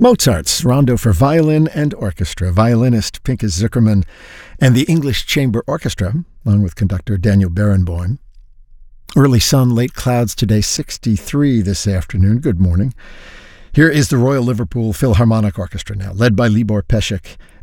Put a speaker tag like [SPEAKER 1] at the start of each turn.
[SPEAKER 1] Mozart's Rondo for Violin and Orchestra, violinist Pinchas Zukerman, and the English Chamber Orchestra, along with conductor Daniel Barenboim. Early sun, late clouds today, 63 this afternoon. Good morning. Here is the Royal Liverpool Philharmonic Orchestra now, led by Libor Pesek,